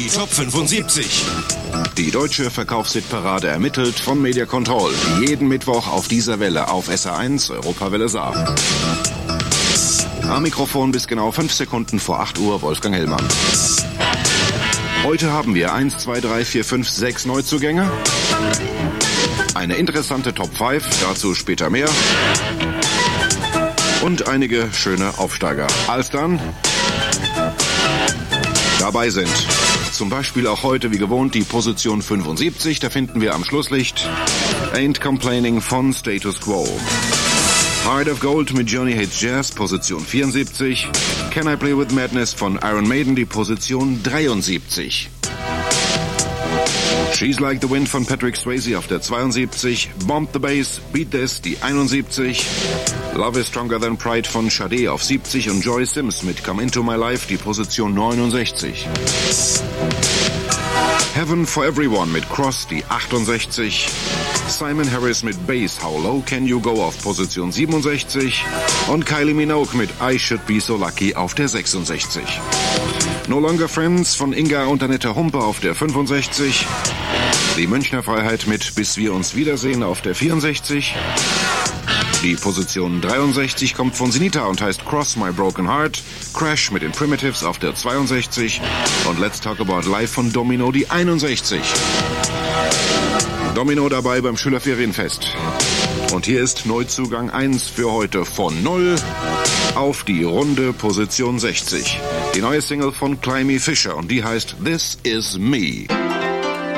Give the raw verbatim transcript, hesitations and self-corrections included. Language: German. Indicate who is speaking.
Speaker 1: Die Top fünfundsiebzig.
Speaker 2: Die deutsche Verkaufshitparade ermittelt von Media Control. Jeden Mittwoch auf dieser Welle auf S R eins, Europawelle Saar. Am Mikrofon bis genau fünf Sekunden vor acht Uhr Wolfgang Hellmann. Heute haben wir eins, zwei, drei, vier, fünf, sechs Neuzugänge. Eine interessante Top fünf, dazu später mehr. Und einige schöne Aufsteiger. Alsdann dabei sind zum Beispiel auch heute wie gewohnt die Position fünfundsiebzig. Da finden wir am Schlusslicht Ain't Complaining von Status Quo. Heart of Gold mit Johnny Hates Jazz, Position vierundsiebzig. Can I Play With Madness von Iron Maiden, die Position dreiundsiebzig. She's Like the Wind von Patrick Swayze auf der zweiundsiebzig. Bomb the Bass, Beat This, die einundsiebzig. Love is Stronger Than Pride von Sade auf siebzig und Joy Sims mit Come Into My Life, die Position neunundsechzig. Heaven for Everyone mit Cross, die achtundsechzig. Simon Harris mit Bass, How Low Can You Go auf Position siebenundsechzig. Und Kylie Minogue mit I Should Be So Lucky auf der sechsundsechzig. No Longer Friends von Inga und Annette Humpe auf der fünfundsechzig. Die Münchner Freiheit mit Bis wir uns wiedersehen auf der vierundsechzig. Die Position dreiundsechzig kommt von Sinita und heißt Cross My Broken Heart. Crash mit den Primitives auf der zweiundsechzig. Und Let's Talk About Life von Domino, die einundsechzig. Domino dabei beim Schülerferienfest. Und hier ist Neuzugang eins für heute von null auf die runde Position sechzig. Die neue Single von Climby Fisher und die heißt This Is Me.